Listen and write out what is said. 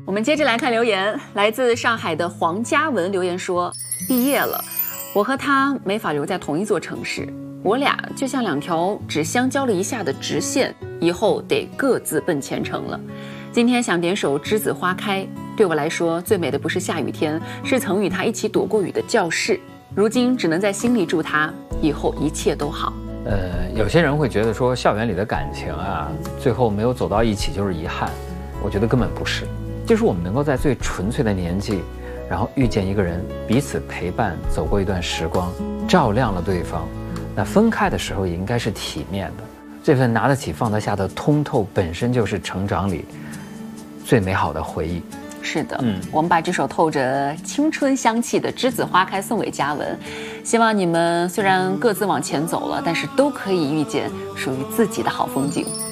我们接着来看留言，来自上海的黄嘉文留言说：毕业了，我和他没法留在同一座城市，我俩就像两条只相交了一下的直线，以后得各自奔前程了。今天想点首《栀子花开》，对我来说最美的不是下雨天，是曾与他一起躲过雨的教室。如今只能在心里祝他以后一切都好。 有些人会觉得说校园里的感情啊，最后没有走到一起就是遗憾，我觉得根本不是。就是我们能够在最纯粹的年纪，然后遇见一个人，彼此陪伴走过一段时光，照亮了对方，那分开的时候也应该是体面的。这份拿得起放得下的通透，本身就是成长里最美好的回忆。 是的，我们把这首透着青春香气的《栀子花开》送给嘉文，希望你们虽然各自往前走了，但是都可以遇见属于自己的好风景。